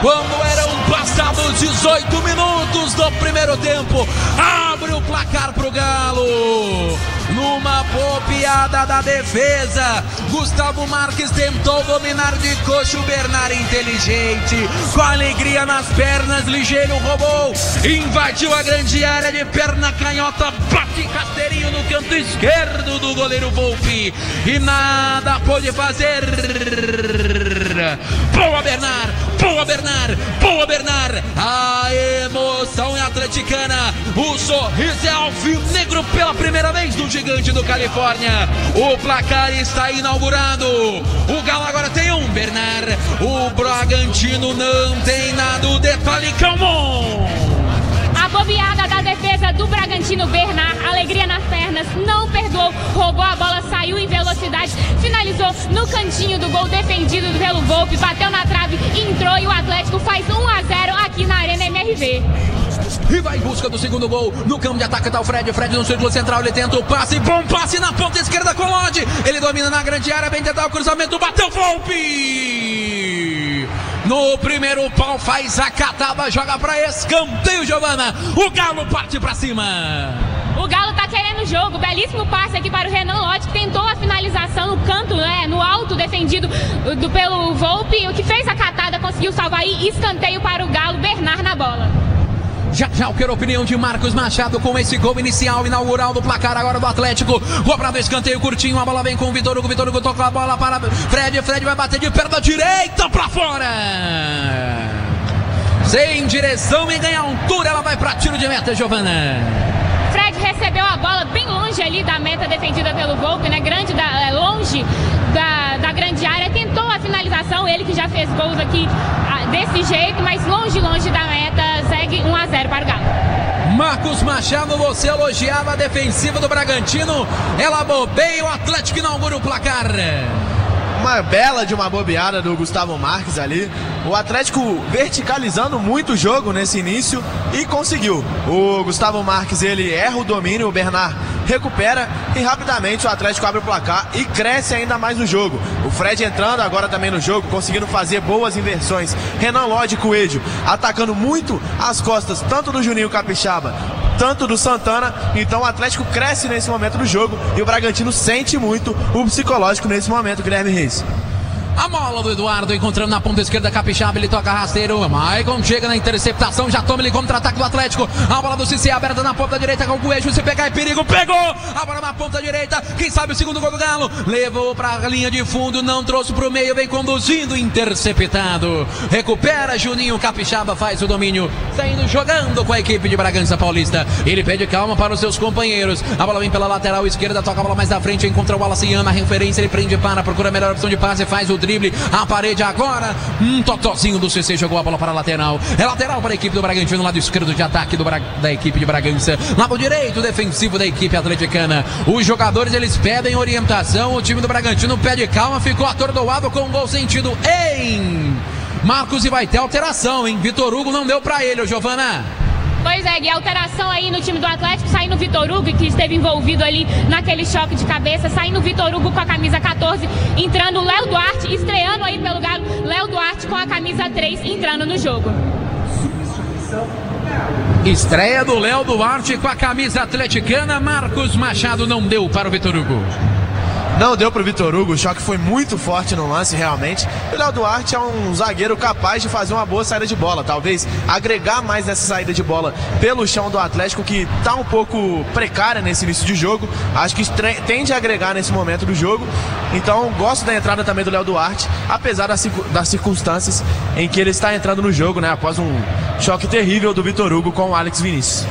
quando eram passados 18 minutos do primeiro tempo. Abre o placar pro Galo. Numa bobeada da defesa, Gustavo Marques tentou dominar de coxa, o Bernard inteligente, com alegria nas pernas, ligeiro roubou, invadiu a grande área de perna canhota, bate rasteirinho no canto esquerdo do goleiro Volpi e nada pôde fazer. Boa Bernard, boa Bernard, boa Bernard, a emoção é atleticana, o sorriso é alvinegro pela primeira vez do gigante do Califórnia. O placar está inaugurado. O Galo agora tem um Bernard, o Bragantino não tem nada. O detalhe, Calmon. A bobeada da defesa do Bragantino, Bernard, alegria nas pernas, não perdoou, roubou a bola, saiu em velocidade, finalizou no cantinho do gol defendido pelo Volpi, bateu na trave, entrou e o Atlético faz 1-0 aqui na Arena MRV. E vai em busca do segundo gol. No campo de ataque está o Fred. Fred no círculo central, ele tenta o passe. Bom passe na ponta esquerda com Lodi. Ele domina na grande área, bem tentar o cruzamento. Bateu Volpi. No primeiro pau faz a catada, joga para escanteio, Giovana. O Galo parte para cima. O Galo tá querendo o jogo, belíssimo passe aqui para o Renan Lodi, que tentou a finalização no canto, no alto, defendido pelo Volpi. O que fez a catada, conseguiu salvar aí, escanteio para o Galo, Bernard na bola. Já eu quero a opinião de Marcos Machado com esse gol inicial, inaugural do placar agora do Atlético. Cobrado escanteio curtinho, a bola vem com o Vitor Hugo. Vitor Hugo toca a bola para Fred. Fred vai bater de perna direita para fora. Sem direção e ganha altura, ela vai para tiro de meta, Giovana. Fred recebeu a bola bem longe ali da meta defendida pelo Volpi, longe da grande área. Tentou a finalização, ele que já fez gols aqui desse jeito, mas longe da meta. Segue 1-0 para o Galo. Marcos Machado, você elogiava a defensiva do Bragantino. Ela bobeia, o Atlético inaugura o placar. Uma bela de uma bobeada do Gustavo Marques ali. O Atlético verticalizando muito o jogo nesse início e conseguiu. O Gustavo Marques, ele erra o domínio, o Bernard recupera e rapidamente o Atlético abre o placar e cresce ainda mais no jogo. O Fred entrando agora também no jogo, conseguindo fazer boas inversões. Renan Lodi, Coelho, atacando muito as costas, tanto do Juninho Capixaba, tanto do Santana. Então o Atlético cresce nesse momento do jogo e o Bragantino sente muito o psicológico nesse momento, Guilherme Reis. A bola do Eduardo encontrando na ponta esquerda Capixaba, ele toca rasteiro. Maicon chega na interceptação, já toma ele contra-ataque do Atlético. A bola do Cicê aberta na ponta direita com o Coelho. Se pegar é perigo, pegou! A bola na ponta direita, quem sabe o segundo gol do Galo. Levou pra linha de fundo, não trouxe pro meio, vem conduzindo, interceptado. Recupera Juninho Capixaba, faz o domínio, saindo jogando com a equipe de Bragança Paulista. Ele pede calma para os seus companheiros. A bola vem pela lateral esquerda, toca a bola mais à frente, encontra o Wallace Ama, a referência, ele prende para, procura a melhor opção de passe, faz o drible, a parede agora, totozinho do CC, jogou a bola para a lateral, é lateral para a equipe do Bragantino, lado esquerdo de ataque da equipe de Bragança, lado direito defensivo da equipe atleticana. Os jogadores, eles pedem orientação, o time do Bragantino pede calma, ficou atordoado com um gol sentido em Marcos e vai ter alteração, hein? Vitor Hugo não deu para ele, ô Giovana. Pois é, Gui, alteração aí no time do Atlético, saindo o Vitor Hugo, que esteve envolvido ali naquele choque de cabeça, saindo o Vitor Hugo com a camisa 14, entrando o Léo Duarte, estreando aí pelo Galo, Léo Duarte com a camisa 3, entrando no jogo. Estreia do Léo Duarte com a camisa atleticana. Marcos Machado não deu para o Vitor Hugo. Não deu para o Vitor Hugo, o choque foi muito forte no lance realmente. O Léo Duarte é um zagueiro capaz de fazer uma boa saída de bola, talvez agregar mais nessa saída de bola pelo chão do Atlético, que está um pouco precária nesse início de jogo. Acho que tende a agregar nesse momento do jogo. Então gosto da entrada também do Léo Duarte, apesar das circunstâncias em que ele está entrando no jogo, né, após um choque terrível do Vitor Hugo com o Alex Vinícius.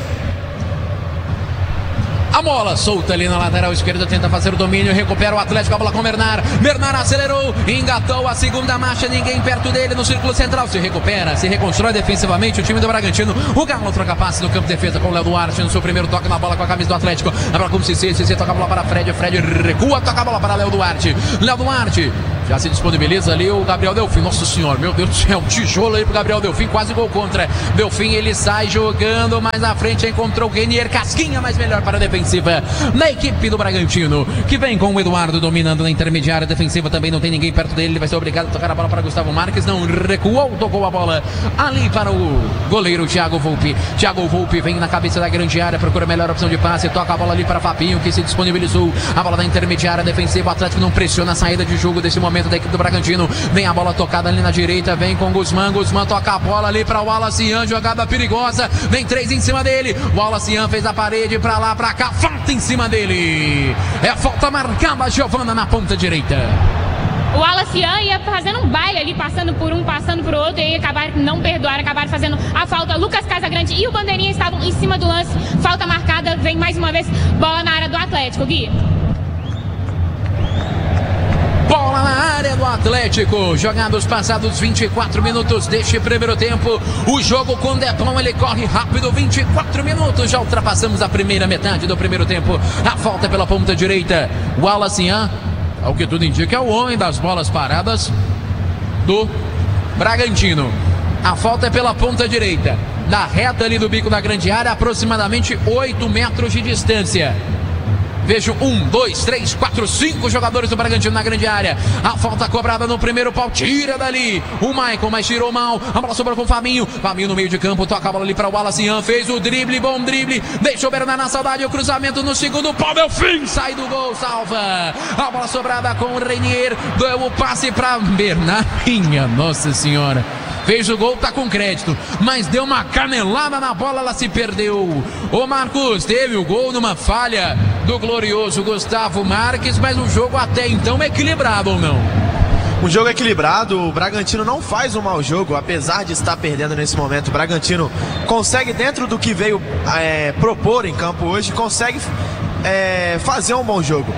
A bola solta ali na lateral esquerda, tenta fazer o domínio, recupera o Atlético, a bola com o Bernard. Bernard acelerou, engatou a segunda marcha, ninguém perto dele no círculo central. Se recupera, se reconstrói defensivamente o time do Bragantino. O Galo troca passe no campo de defesa com o Léo Duarte no seu primeiro toque na bola com a camisa do Atlético. A bola com o Cicê toca a bola para Fred, Fred recua, toca a bola para Léo Duarte. Léo Duarte Já se disponibiliza ali o Gabriel Delfim. Nossa senhora, meu Deus do céu, um tijolo aí pro Gabriel Delfim, quase gol contra. Delfim, ele sai jogando, mais na frente encontrou o Renier, casquinha, mas melhor para a defensiva na equipe do Bragantino, que vem com o Eduardo dominando na intermediária defensiva, também não tem ninguém perto dele, ele vai ser obrigado a tocar a bola para Gustavo Marques, não recuou, tocou a bola ali para o goleiro Thiago Volpi. Thiago Volpi vem na cabeça da grande área, procura a melhor opção de passe, toca a bola ali para Fabinho, que se disponibilizou, a bola da intermediária defensiva, o Atlético não pressiona a saída de jogo desse momento da equipe do Bragantino, vem a bola tocada ali na direita, vem com Guzmán toca a bola ali para o Wallace Ian, jogada perigosa, vem 3 em cima dele, o Wallace Ian fez a parede para lá, para cá, falta em cima dele, é falta marcada, Giovana na ponta direita. O Wallace Ian ia fazendo um baile ali, passando por um, passando por outro, e aí não perdoaram, acabaram fazendo a falta. Lucas Casagrande e o Bandeirinha estavam em cima do lance, falta marcada, vem mais uma vez, bola na área do Atlético, Gui. Bola na área do Atlético, jogados passados 24 minutos deste primeiro tempo, o jogo com Depon, ele corre rápido, 24 minutos, já ultrapassamos a primeira metade do primeiro tempo, a falta é pela ponta direita, Wallace Ian, ao que tudo indica, é o homem das bolas paradas do Bragantino, a falta é pela ponta direita, na reta ali do bico da grande área, aproximadamente 8 metros de distância. Vejo 1, 2, 3, 4, 5 jogadores do Bragantino na grande área. A falta cobrada no primeiro pau, tira dali o Maicon, mas tirou mal. A bola sobrou com o Fabinho. Fabinho no meio de campo, toca a bola ali para o Wallace Ian. Fez o drible, bom drible. Deixou o Bernard na saudade. O cruzamento no segundo pau, Delfim sai do gol, salva. A bola sobrada com o Renier. Deu o passe para Bernard. Minha Nossa Senhora. Fez o gol, tá com crédito, mas deu uma canelada na bola, ela se perdeu. O Marcos teve o gol numa falha do glorioso Gustavo Marques, mas o jogo até então é equilibrado ou não? Um jogo equilibrado, o Bragantino não faz um mau jogo, apesar de estar perdendo nesse momento. O Bragantino consegue, dentro do que veio propor em campo hoje, consegue fazer um bom jogo.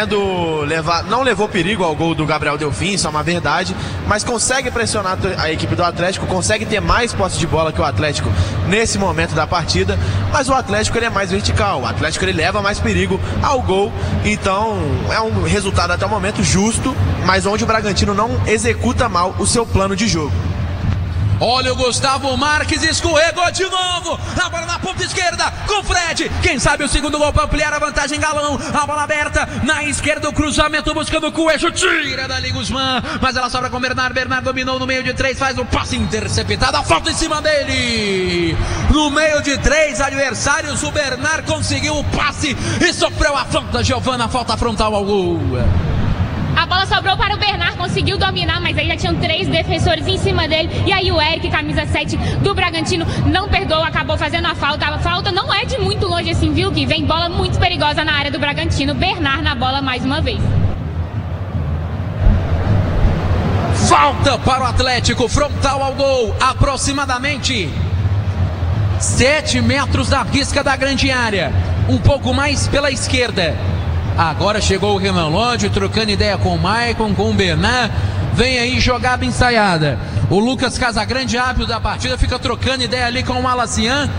Não levou perigo ao gol do Gabriel Delfim, isso é uma verdade, mas consegue pressionar a equipe do Atlético, consegue ter mais posse de bola que o Atlético nesse momento da partida, mas o Atlético ele é mais vertical, o Atlético ele leva mais perigo ao gol, então é um resultado até o momento justo, mas onde o Bragantino não executa mal o seu plano de jogo. Olha o Gustavo Marques, escorregou de novo, a bola na ponta esquerda, com o Fred, quem sabe o segundo gol para ampliar a vantagem, Galão, a bola aberta, na esquerda o cruzamento buscando o Coelho, tira dali Guzmán, mas ela sobra com o Bernard dominou no meio de 3, faz o passe interceptado, a falta em cima dele, no meio de 3 adversários, o Bernard conseguiu o passe e sofreu a falta, Giovana, a falta frontal ao gol. A bola sobrou para o Bernard, conseguiu dominar, mas aí já tinham 3 defensores em cima dele. E aí o Eric, camisa 7 do Bragantino, não perdoou, acabou fazendo a falta. A falta não é de muito longe assim, viu? Que vem bola muito perigosa na área do Bragantino. Bernard na bola mais uma vez. Falta para o Atlético, frontal ao gol, aproximadamente 7 metros da risca da grande área. Um pouco mais pela esquerda. Agora chegou o Renan Lodge, trocando ideia com o Maicon, com o Bernard. Vem aí jogada ensaiada. O Lucas Casagrande, hábil da partida, fica trocando ideia ali com o Wallace Ian.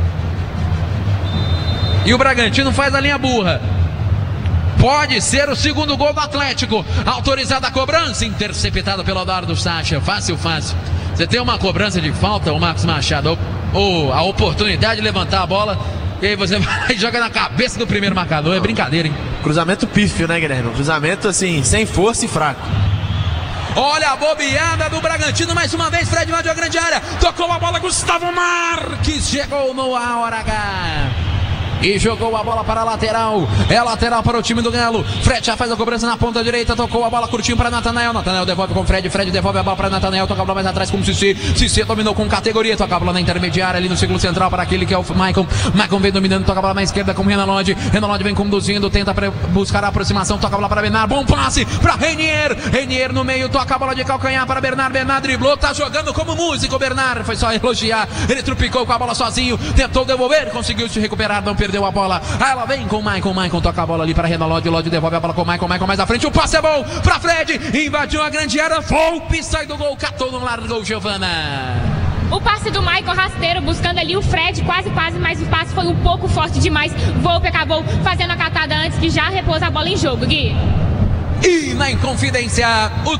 E o Bragantino faz a linha burra. Pode ser o segundo gol do Atlético. Autorizada a cobrança, interceptada pelo Eduardo Sacha. Fácil, fácil. Você tem uma cobrança de falta, o Marcos Machado, ou a oportunidade de levantar a bola, e aí você vai e joga na cabeça do primeiro marcador. É brincadeira, hein? Cruzamento pífio, né, Guilherme? Cruzamento, assim, sem força e fraco. Olha a bobeada do Bragantino, mais uma vez, Fred invadiu a grande área, tocou a bola, Gustavo Marques chegou no hora H e jogou a bola para a lateral. É lateral para o time do Galo. Fred já faz a cobrança na ponta direita, tocou a bola curtinho para Natanael. Natanael devolve com Fred, Fred devolve a bola para Natanael, toca a bola mais atrás com o Cissé. Cissé dominou com categoria, toca a bola na intermediária ali no círculo central para aquele que é o Maicon. Maicon vem dominando, toca a bola na esquerda com o Renan Lodge. Renan Lodge vem conduzindo, tenta buscar a aproximação, toca a bola para Bernard, bom passe para Renier. Renier no meio, toca a bola de calcanhar para Bernard. Bernard driblou, tá jogando como músico. Bernard foi só elogiar, ele trupicou com a bola sozinho, tentou devolver, conseguiu se recuperar, não perdeu a bola. Ela vem com o Maicon, Maicon toca a bola ali para Renan Lodge, Lodge devolve a bola com o Maicon, Maicon mais à frente, o passe é bom para Fred, invadiu a grande área, Volpi sai do gol, catou no largo, Giovana. O passe do Maicon rasteiro, buscando ali o Fred, quase, mas o passe foi um pouco forte demais. Volpi acabou fazendo a catada antes que já repôs a bola em jogo, Gui. E na Inconfidência, o